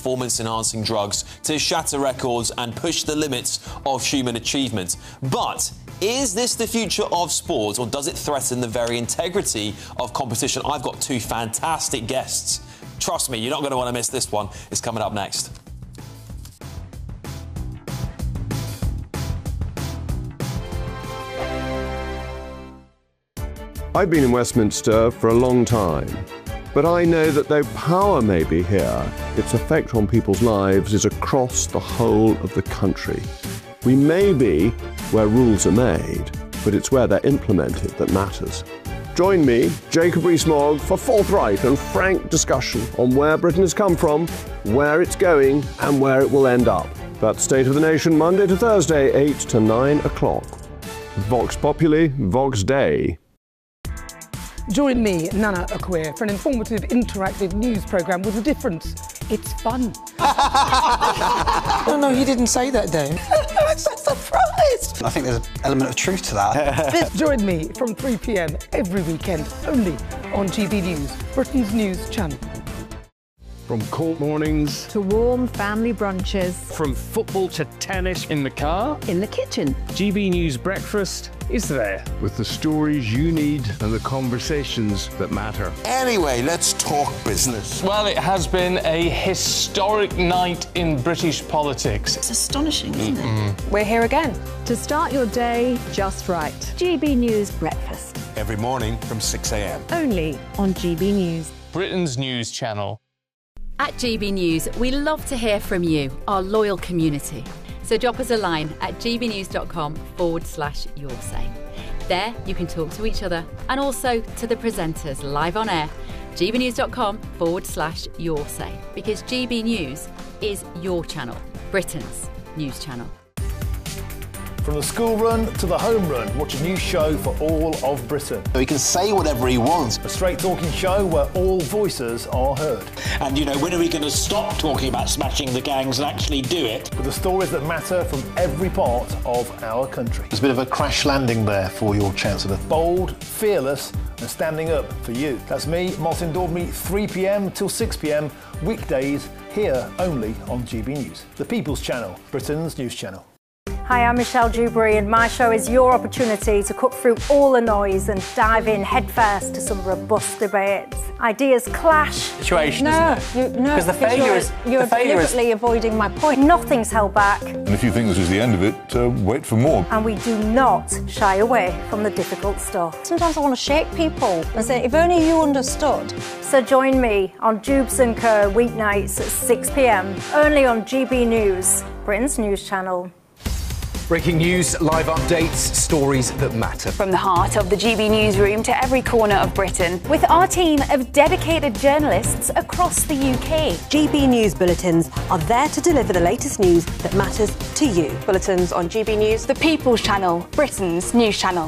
performance-enhancing drugs to shatter records and push the limits of human achievement. But is this the future of sport, or does it threaten the very integrity of competition? I've got two fantastic guests. Trust me, you're not going to want to miss this one. It's coming up next. I've been in Westminster for a long time, but I know that though power may be here, its effect on people's lives is across the whole of the country. We may be where rules are made, but it's where they're implemented that matters. Join me, Jacob Rees-Mogg, for forthright and frank discussion on where Britain has come from, where it's going, and where it will end up. That's State of the Nation, Monday to Thursday, 8 to 9 o'clock. Vox Populi, Vox Dei. Join me, Nana Akwe, for an informative, interactive news programme with a difference. It's fun. No, he didn't say that, Dave. I'm so surprised. I think there's an element of truth to that. Join me from 3 p.m. every weekend, only on GB News, Britain's news channel. From court mornings to warm family brunches, from football to tennis, in the car, in the kitchen, GB News Breakfast is there with the stories you need and the conversations that matter. Anyway, let's talk business. Well, it has been a historic night in British politics. It's astonishing, isn't it? We're here again to start your day just right. GB News Breakfast. Every morning from 6 a.m. Only on GB News. Britain's news channel. At GB News, we love to hear from you, our loyal community. So drop us a line at gbnews.com/yoursay. There you can talk to each other and also to the presenters live on air. gbnews.com/yoursay, because GB News is your channel, Britain's news channel. From the school run to the home run, watch a new show for all of Britain. He can say whatever he wants. A straight-talking show where all voices are heard. And, you know, when are we going to stop talking about smashing the gangs and actually do it? With the stories that matter from every part of our country. There's a bit of a crash landing there for your Chancellor. Bold, fearless and standing up for you. That's me, Martin Daubney, 3 p.m. till 6 p.m, weekdays, here only on GB News. The People's Channel, Britain's news channel. Hi, I'm Michelle Dewberry and my show is your opportunity to cut through all the noise and dive in headfirst to some robust debates. Ideas clash. Situation, Because the failure is... You're deliberately avoiding my point. Nothing's held back. And if you think this is the end of it, wait for more. And we do not shy away from the difficult stuff. Sometimes I want to shake people and say, if only you understood. So join me on Jubes & Co weeknights at 6 p.m, only on GB News, Britain's news channel. Breaking news, live updates, stories that matter. From the heart of the GB newsroom to every corner of Britain, with our team of dedicated journalists across the UK. GB News bulletins are there to deliver the latest news that matters to you. Bulletins on GB News, the People's Channel, Britain's news channel.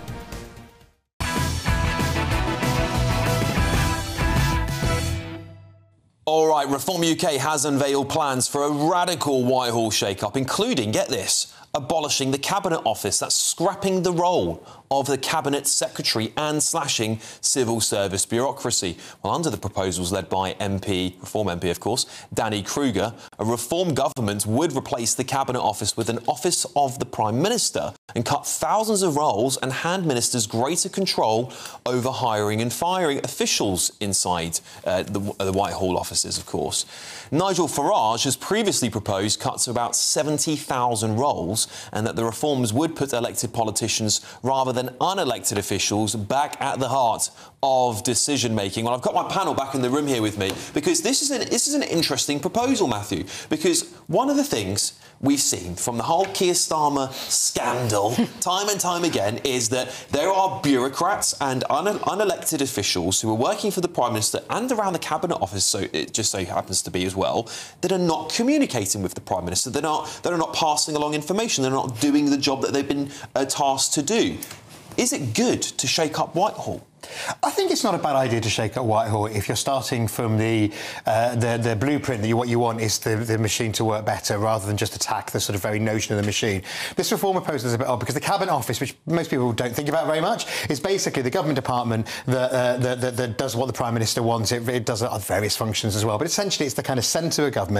All right, Reform UK has unveiled plans for a radical Whitehall shake-up, including, get this, abolishing the Cabinet Office. That's scrapping the role of the Cabinet Secretary and slashing civil service bureaucracy. Well, under the proposals led by Reform MP, of course, Danny Kruger, a Reform government would replace the Cabinet Office with an Office of the Prime Minister and cut thousands of roles and hand ministers greater control over hiring and firing officials inside the Whitehall offices, of course. Nigel Farage has previously proposed cuts of about 70,000 roles and that the reforms would put elected politicians rather than unelected officials back at the heart of decision-making. Well, I've got my panel back in the room here with me because this is an interesting proposal, Matthew, because one of the things we've seen from the whole Keir Starmer scandal time and time again is that there are bureaucrats and unelected officials who are working for the Prime Minister and around the Cabinet Office, so it just so happens to be as well, that are not communicating with the Prime Minister. They're not passing along information. They're not doing the job that they've been tasked to do. Is it good to shake up Whitehall? I think it's not a bad idea to shake up Whitehall if you're starting from the blueprint that what you want is the machine to work better rather than just attack the sort of very notion of the machine. This reform proposal is a bit odd because the Cabinet Office, which most people don't think about very much, is basically the government department that does what the Prime Minister wants. It does various functions as well, but essentially it's the kind of centre of government